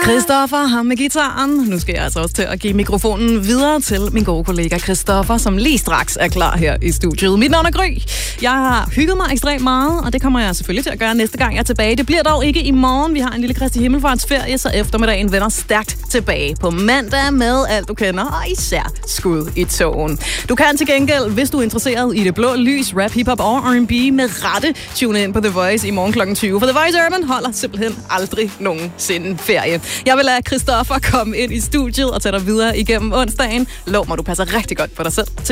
Christoffer, ham med gitaren. Nu skal jeg altså også til at give mikrofonen videre til min gode kollega Christoffer, som lige straks er klar her i studiet. Mit navn er Gry. Jeg har hygget mig ekstremt meget, og det kommer jeg selvfølgelig til at gøre næste gang jeg er tilbage. Det bliver dog ikke i morgen. Vi har en lille Kristi Himmelfartsferie, så eftermiddagen vender stærkt tilbage på mandag med alt du kender, og især skud i togen. Du kan til gengæld, hvis du er interesseret i det blå lys, rap, hiphop og R&B, med rette tune ind på The Voice i morgen kl. 20. For The Voice Urban holder simpelthen aldrig nogensinde ferie. Jeg vil lade Christoffer komme ind i studiet og tage dig videre igennem onsdagen. Lov mig, du passer rigtig godt på dig selv.